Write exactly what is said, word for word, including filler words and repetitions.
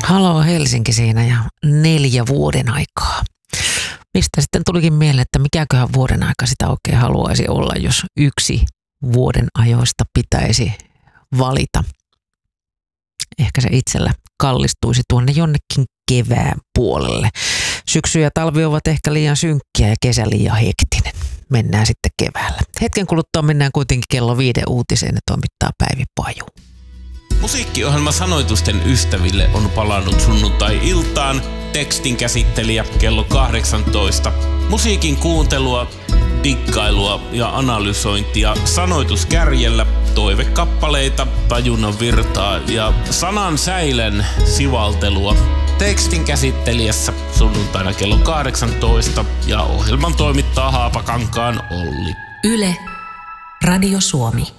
Haloo Helsinki siinä ja neljä vuoden aikaa. Mistä sitten tulikin mieleen, että mikäköhän vuoden aika sitä oikein haluaisi olla, jos yksi vuoden ajoista pitäisi valita. Ehkä se itsellä kallistuisi tuonne jonnekin kevään puolelle. Syksy ja talvi ovat ehkä liian synkkiä ja kesä liian hektinen. Mennään sitten keväällä. Hetken kuluttua mennään kuitenkin kello viiden uutiseen ja toimittaa Päivi Paju. Musiikkiohjelma Sanoitusten ystäville on palannut sunnuntai-iltaan. Tekstin käsittelijä kello kahdeksantoista. Musiikin kuuntelua, dikkailua ja analysointia sanoituskärjellä, toivekappaleita, tajunnan virtaa ja sanan säilen sivaltelua. Tekstin käsittelijässä sunnuntaina kello kahdeksantoista ja ohjelman toimittaa Haapakankaan Olli. Yle, Radio Suomi.